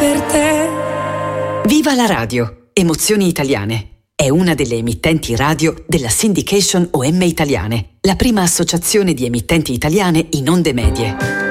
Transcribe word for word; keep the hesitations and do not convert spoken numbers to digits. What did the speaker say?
per te. Viva la radio! Emozioni Italiane. È una delle emittenti radio della Syndication O M Italiane, la prima associazione di emittenti italiane in onde medie.